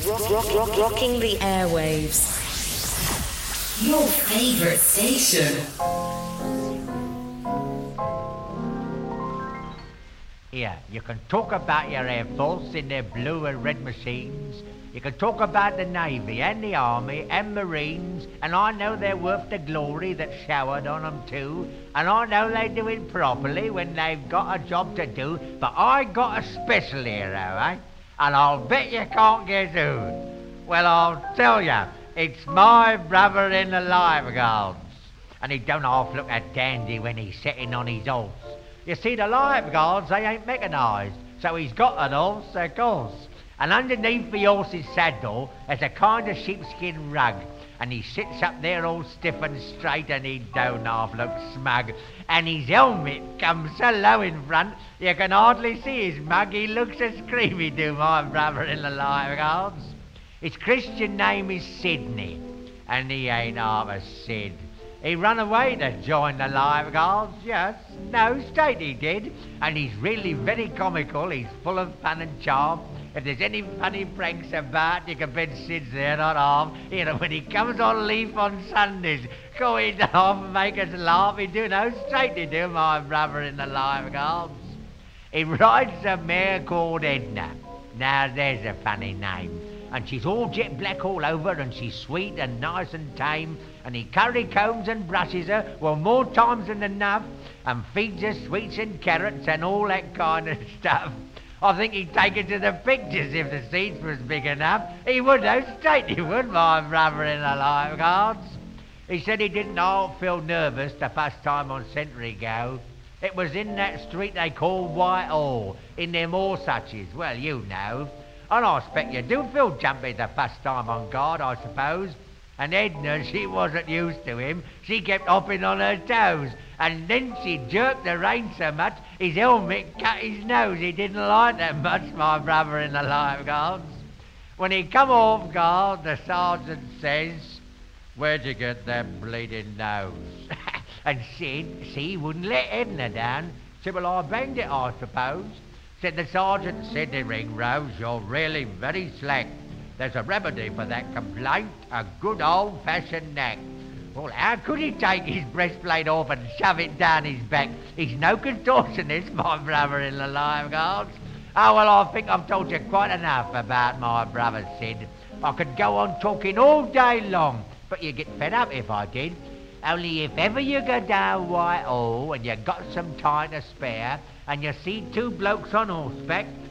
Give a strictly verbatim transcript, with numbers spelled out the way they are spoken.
rock, rock, rock, rocking the airwaves. Your favorite station. Here, you can talk about your Air Force in their blue and red machines. You can talk about the Navy and the Army and Marines, and I know they're worth the glory that's showered on them too, and I know they do it properly when they've got a job to do, but I got a special hero, eh? And I'll bet you can't guess who. Well, I'll tell you, it's my brother in the Life Guards. And he don't half look a dandy when he's sitting on his horse. You see, the Life Guards, they ain't mechanised, so he's got an horse, of course. And underneath the horse's saddle there's a kind of sheepskin rug, and he sits up there all stiff and straight, and he don't half look smug. And his helmet comes so low in front you can hardly see his mug. He looks a screamy, do my brother in the Life Guards. His Christian name is Sydney, and he ain't half a Sid. He run away to join the Life Guards, yes, no, straight he did, and he's really very comical. He's full of fun and charm. If there's any funny pranks about, you can bet Sid's there, not half. You know, when he comes on leave on Sundays, go in off and make us laugh. He do, no, straight he do, my brother in the Life Guards. He rides a mare called Edna. Now, there's a funny name. And she's all jet black all over, and she's sweet and nice and tame, and he curry combs and brushes her, well, more times than enough, and feeds her sweets and carrots and all that kind of stuff. I think he'd take her to the pictures if the seats was big enough. He would, though, straight he would, my brother in the Life Guards. He said he didn't half feel nervous the first time on sentry go. It was in that street they call Whitehall, in them Horsehutches, well, you know. And I expect you do feel jumpy the first time on guard, I suppose. And Edna, she wasn't used to him. She kept hopping on her toes. And then she jerked the rein so much, his helmet cut his nose. He didn't like that much, my brother in the Life Guards. When he come off guard, the sergeant says, "Where'd you get that bleeding nose?" And Sid, see, he wouldn't let Edna down. Said, "Well, I banged it, I suppose." Said the sergeant, "Said the Ringrose, you're really very slack. There's a remedy for that complaint, a good old-fashioned knack." Well, how could he take his breastplate off and shove it down his back? He's no contortionist, my brother in the Life Guards. Oh, well, I think I've told you quite enough about my brother Sid. I could go on talking all day long, but you'd get fed up if I did. Only if ever you go down Whitehall and you got some time to spare, and you see two blokes on horseback,